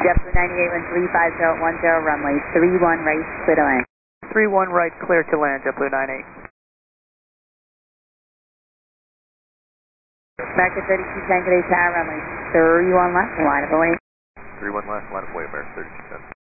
JetBlue 98135010, runway 31 right, clear to land. 31 right, clear to land, JetBlue 98. American 32 Tango Day Tower, runway 31 left, line of away. 31 left, line of way, American 32 10.